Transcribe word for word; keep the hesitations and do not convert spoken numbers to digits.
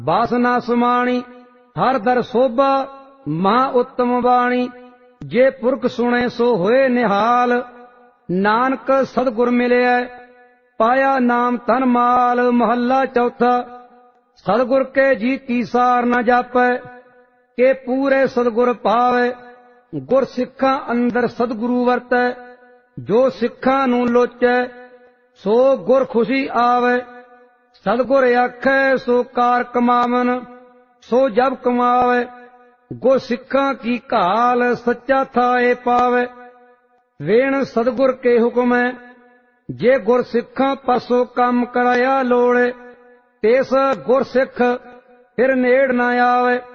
बासना समाणी हर दर शोभा महा उत्तम बाणी। जे पुरख सुने सो होए निहाल नानक सतगुर मिले पाया नाम तन माल। महला चौथा। सतगुर के जी की सार न जापै के पूरे सतगुर पावे। गुर सिखा अंदर सतगुरु वरतै जो सिखा नू लोचै सो गुर खुशी आवे। सतगुर आखै सो कार कमावन सो जब कमावे। गुर सिखा की घाल सच्चा थाए पावे। वेण सतगुर के हुक्म है जे गुर सिखा पासों काम कराया लोड़े। तेस गुर सिख फिर नेड़ न आवे।